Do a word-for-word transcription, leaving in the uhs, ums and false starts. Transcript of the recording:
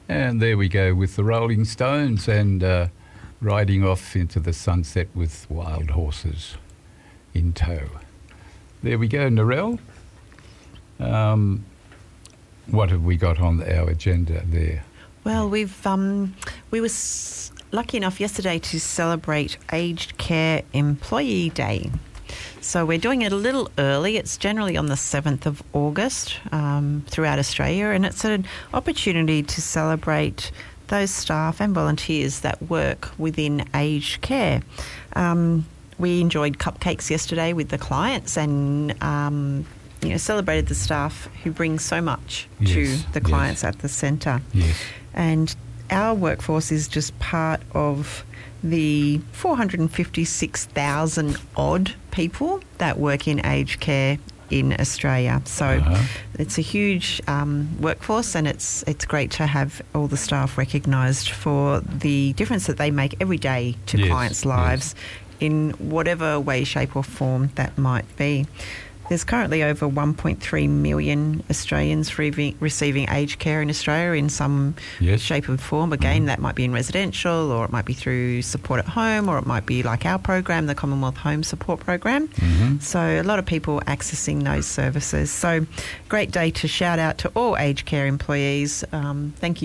And there we go with the Rolling Stones and uh, riding off into the sunset with wild horses in tow. There we go, Narelle. Um, what have we got on our agenda there? Well, we've um, we were s- lucky enough yesterday to celebrate Aged Care Employee Day. So we're doing it a little early. It's generally on the seventh of August um, throughout Australia, and it's an opportunity to celebrate those staff and volunteers that work within aged care. Um, we enjoyed cupcakes yesterday with the clients and um, you know, celebrated the staff who bring so much yes, to the clients yes. at the centre. Yes. And our workforce is just part of the four hundred fifty-six thousand odd people that work in aged care in Australia. So uh-huh. it's a huge um, workforce, and it's it's great to have all the staff recognised for the difference that they make every day to yes, clients' lives yes. in whatever way, shape or form that might be. There's currently over one point three million Australians re- receiving aged care in Australia in some yes. shape or form. Again, mm-hmm. that might be in residential, or it might be through support at home, or it might be like our program, the Commonwealth Home Support Program. Mm-hmm. So a lot of people accessing those services. So great day to shout out to all aged care employees. Um, thank you.